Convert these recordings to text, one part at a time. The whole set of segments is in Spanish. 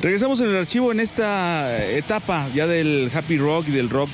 Regresamos en el archivo en esta etapa ya del happy rock y del rock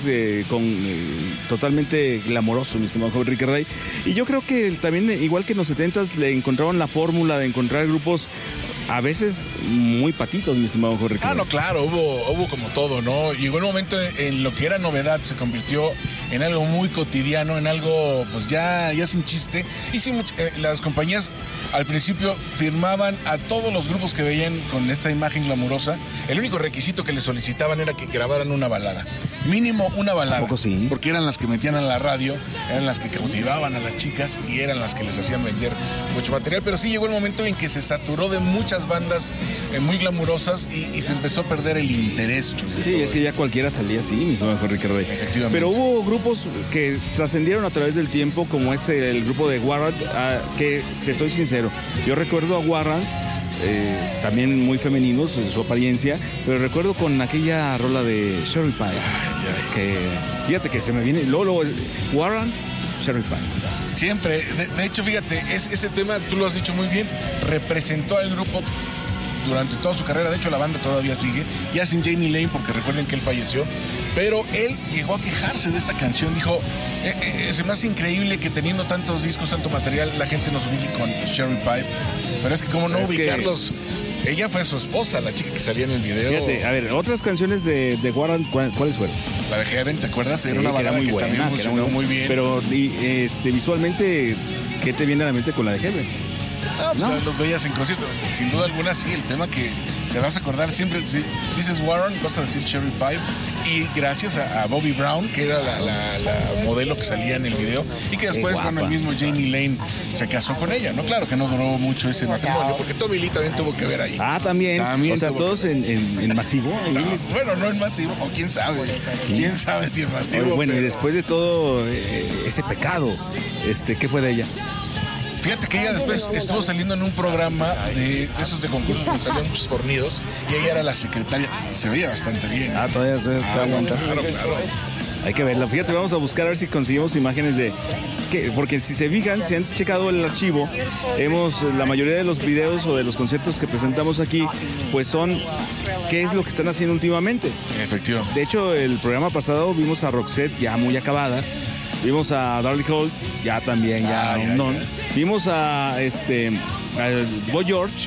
totalmente glamoroso, mi estimado Ricarday. Y yo creo que también, igual que en los 70s, le encontraron la fórmula de encontrar grupos a veces muy patitos, mi estimado Jorge. No, claro, hubo como todo, ¿no? Llegó un momento en lo que era novedad, se convirtió en algo muy cotidiano, en algo pues ya sin chiste. Y sí, las compañías al principio firmaban a todos los grupos que veían con esta imagen glamurosa. El único requisito que les solicitaban era que grabaran una balada. Mínimo una balada. ¿A poco sí? Porque eran las que metían a la radio, eran las que cautivaban a las chicas y eran las que les hacían vender mucho material. Pero sí llegó el momento en que se saturó de muchas bandas muy glamurosas y se empezó a perder el interés. Sí, es que ya cualquiera salía así, mi estimado Ricardo. Efectivamente. Pero hubo grupos que trascendieron a través del tiempo, como es el grupo de Warrant, que te soy sincero, yo recuerdo a Warrant, también muy femeninos en su apariencia, pero recuerdo con aquella rola de Cherry Pie, que fíjate que se me viene, Lolo, Warrant, Cherry Pie. Siempre, de hecho, fíjate, ese tema, tú lo has dicho muy bien, representó al grupo durante toda su carrera. De hecho, la banda todavía sigue, ya sin Jamie Lane, porque recuerden que él falleció, pero él llegó a quejarse de esta canción. Dijo, se me hace increíble que teniendo tantos discos, tanto material, la gente nos ubique con Cherry Pie, pero es que cómo no ubicarlos. Ella fue su esposa, la chica que salía en el video. Fíjate, a ver, otras canciones de Warrant, ¿cuáles fueron? La de Heaven, ¿te acuerdas? Era una balada muy que buena, también funcionó muy bien. Pero visualmente, ¿qué te viene a la mente con la de Heaven? Pues los veías en concierto. Sin duda alguna, sí, el tema que te vas a acordar siempre, si dices Warren, vas a decir Cherry Pie. Y gracias a Bobby Brown, que era la modelo que salía en el video, y que después, el mismo Jamie Lane se casó con ella, ¿no? Claro que no duró mucho ese matrimonio, porque Tommy Lee también tuvo que ver ahí. También o sea, todos en masivo. No, bueno, no en masivo, o quién sabe. Quién sabe si en masivo. Bueno, y después de todo ese pecado, ¿qué fue de ella? Fíjate que ella después estuvo saliendo en un programa de esos de concursos donde salían muchos fornidos y ella era la secretaria. Se veía bastante bien. Todavía aguanta. Claro. Hay que verla. Fíjate, vamos a buscar a ver si conseguimos imágenes porque si se fijan, si han checado el archivo, la mayoría de los videos o de los conciertos que presentamos aquí, pues son qué es lo que están haciendo últimamente. Efectivamente. De hecho, el programa pasado vimos a Roxette ya muy acabada. Vimos a Darlie Holt, ya también, Vimos a Boy George,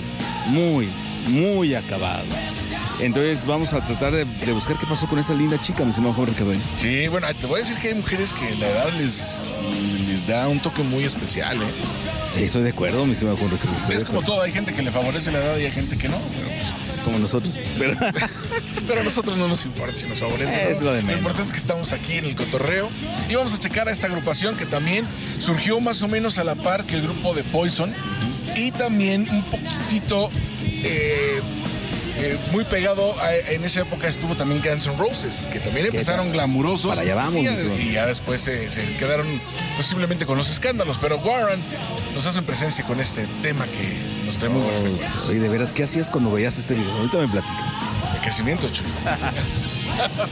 muy acabado. Entonces vamos a tratar de buscar qué pasó con esa linda chica, mi estimado Jorge Ricardo. Sí, bueno, te voy a decir que hay mujeres que la edad les da un toque muy especial, ¿eh? Sí, estoy de acuerdo, mi estimado Jorge Ricardo. Es como todo, hay gente que le favorece la edad y hay gente que no, como nosotros. Pero a nosotros no nos importa si nos favorece. Es lo de menos. Lo importante es que estamos aquí en el cotorreo y vamos a checar a esta agrupación que también surgió más o menos a la par que el grupo de Poison y también un poquitito muy pegado en esa época estuvo también Guns N' Roses, que también empezaron glamurosos. Para allá vamos. Y ya después se quedaron posiblemente con los escándalos, pero Warren nos hacen presencia con este tema que nos trae muy buenos recuerdos. Oye, de veras, ¿qué hacías cuando veías este video? Ahorita me platicas. De crecimiento, chulo.